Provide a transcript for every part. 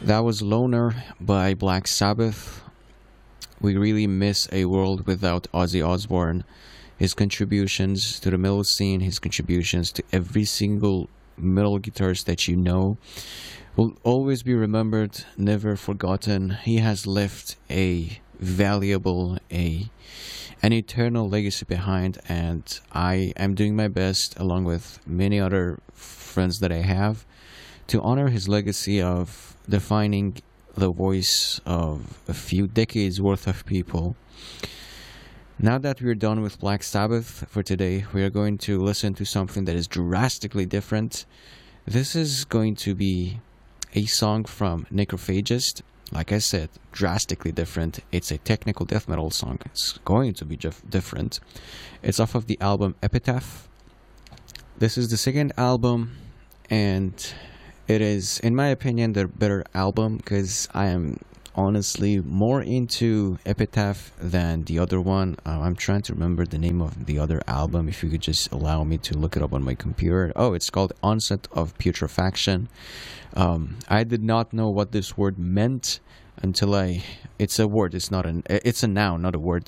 That was Loner by Black Sabbath. We really miss a world without Ozzy Osbourne. His contributions to the metal scene, his contributions to every single metal guitarist that you know, will always be remembered, never forgotten. He has left a valuable, an eternal legacy behind, and I am doing my best, along with many other friends that I have, to honor his legacy of defining the voice of a few decades worth of people. Now that we're done with Black Sabbath for today, we are going to listen to something that is drastically different. This is going to be a song from Necrophagist. Like I said, drastically different. It's a technical death metal song. It's going to be different. It's off of the album Epitaph. This is the second album, and it is, in my opinion, the better album, because I am honestly more into Epitaph than the other one. I'm trying to remember the name of the other album, if you could just allow me to look it up on my computer. Oh, it's called Onset of Putrefaction. I did not know what this word meant until it's a word, it's a noun, not a word.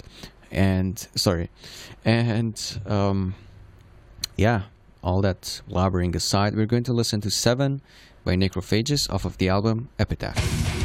Yeah, all that blabbering aside, we're going to listen to Seven by Necrophagist off of the album Epitaph.